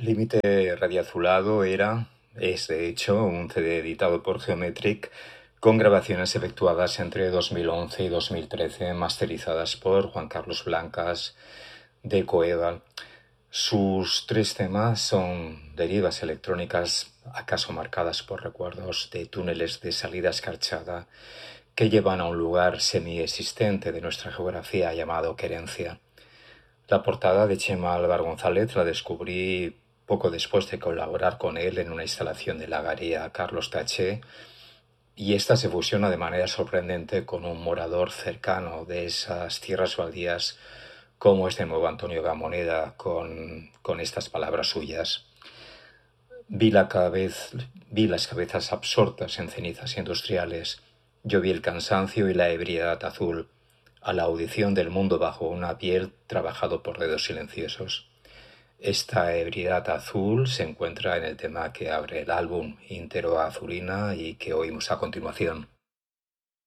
Límite Radiazulado es de hecho un CD editado por Geometric con grabaciones efectuadas entre 2011 y 2013, masterizadas por Juan Carlos Blancas de Coeva. Sus tres temas son derivas electrónicas, acaso marcadas por recuerdos de túneles de salida escarchada que llevan a un lugar semi-existente de nuestra geografía llamado Querencia. La portada de Chema Álvaro González la descubrí poco después de colaborar con él en una instalación de la galería Carlos Taché, y esta se fusiona de manera sorprendente con un morador cercano de esas tierras baldías, como es de nuevo Antonio Gamoneda, con estas palabras suyas. Vi las cabezas absortas en cenizas industriales. Yo vi el cansancio y la ebriedad azul, a la audición del mundo bajo una piel trabajado por dedos silenciosos. Esta ebriedad azul se encuentra en el tema que abre el álbum, Intero Azulina, y que oímos a continuación.